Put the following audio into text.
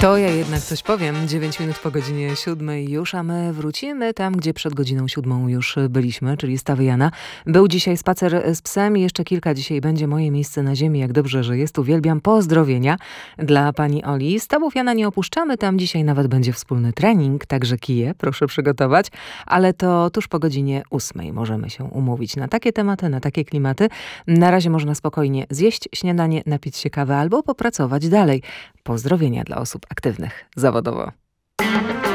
To ja jednak coś powiem. 9 minut po godzinie 7 już, a my wrócimy tam, gdzie przed godziną 7 już byliśmy, czyli Stawy Jana. Był dzisiaj spacer z psem i jeszcze kilka dzisiaj będzie moje miejsce na ziemi. Jak dobrze, że jest. Uwielbiam. Pozdrowienia dla pani Oli. Stawów Jana nie opuszczamy. Tam dzisiaj nawet będzie wspólny trening, także kije proszę przygotować. Ale to tuż po godzinie 8 możemy się umówić na takie tematy, na takie klimaty. Na razie można spokojnie zjeść śniadanie, napić się kawy albo popracować dalej. Pozdrowienia dla osób aktywnych zawodowo.